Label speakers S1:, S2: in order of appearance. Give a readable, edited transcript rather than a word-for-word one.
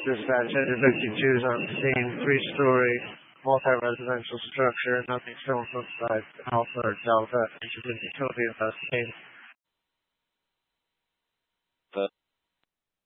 S1: Dispatch, Engine 52 is on the scene, 3-story, multi-residential structure, nothing shown from side Alpha or Delta, Engine 52 will be investigating.